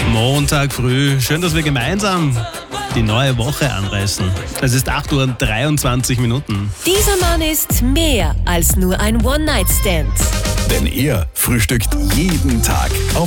Montag früh. Schön, dass wir gemeinsam die neue Woche anreißen. Es ist 8:23 Uhr. Dieser Mann ist mehr als nur ein One-Night-Stand. Denn er frühstückt jeden Tag auf